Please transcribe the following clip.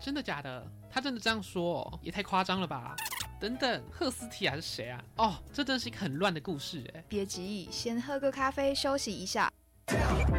真的假的？他真的这样说哦？也太夸张了吧！等等，赫斯提亚是谁啊？哦，这真是一个很乱的故事哎。 别急，先喝个咖啡休息一下。